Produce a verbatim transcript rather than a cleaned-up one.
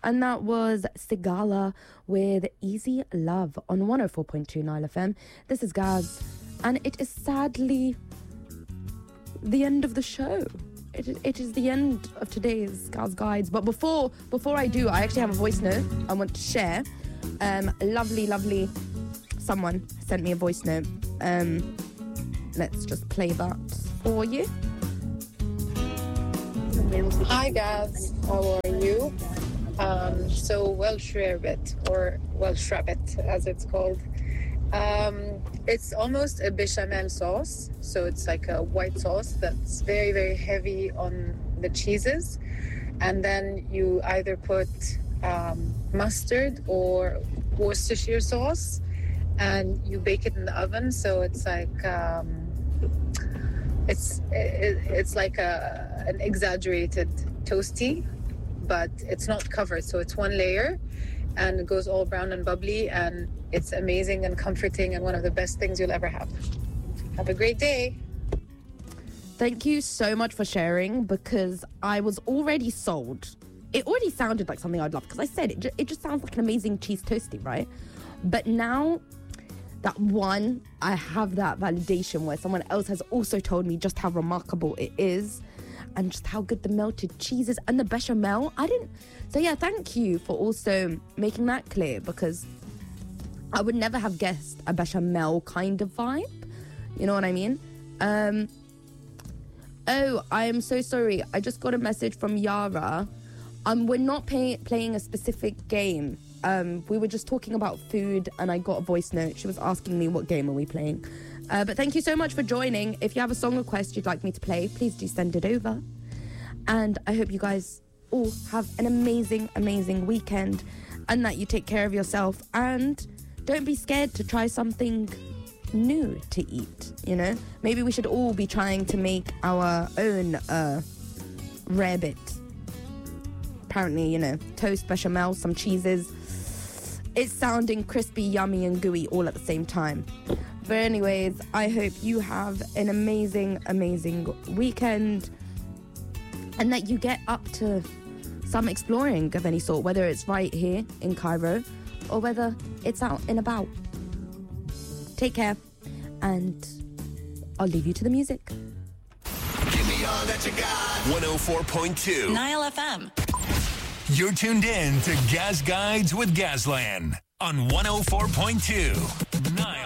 And that was Sigala with Easy Love on one oh four point two Nile F M. This is Gaz, and it is sadly the end of the show. It, it is the end of today's Gaz Guides. But before before I do, I actually have a voice note I want to share. Um, lovely, lovely someone sent me a voice note. Um, let's just play that for you. Hi Gaz, how are you? Um, so Welsh rarebit, or Welsh rabbit as it's called. Um, it's almost a bechamel sauce, so it's like a white sauce that's very, very heavy on the cheeses. And then you either put um, mustard or Worcestershire sauce, and you bake it in the oven. So it's like um, it's it, it's like a an exaggerated toasty, but it's not covered. So it's one layer, and it goes all brown and bubbly, and it's amazing and comforting, and one of the best things you'll ever have. Have a great day. Thank you so much for sharing, because I was already sold. It already sounded like something I'd love, because I said it, ju- it just sounds like an amazing cheese toasty, right? But now that one, I have that validation where someone else has also told me just how remarkable it is and just how good the melted cheese is and the bechamel. I didn't... So yeah, thank you for also making that clear, because I would never have guessed a bechamel kind of vibe. You know what I mean? Um... Oh, I am so sorry. I just got a message from Yara. Um, we're not pay- playing a specific game. Um, we were just talking about food, and I got a voice note. She was asking me what game are we playing. Uh, but thank you so much for joining. If you have a song request you'd like me to play, please do send it over. And I hope you guys all have an amazing, amazing weekend, and that you take care of yourself. And don't be scared to try something new to eat, you know? Maybe we should all be trying to make our own uh, rarebit. Apparently, you know, toast, bechamel, some cheeses. It's sounding crispy, yummy, and gooey all at the same time. But anyways, I hope you have an amazing, amazing weekend, and that you get up to some exploring of any sort, whether it's right here in Cairo or whether it's out and about. Take care, and I'll leave you to the music. Give me all that you got. one oh four point two Nile F M. You're tuned in to Gaz Guides with Gazlan on one oh four point two Nile.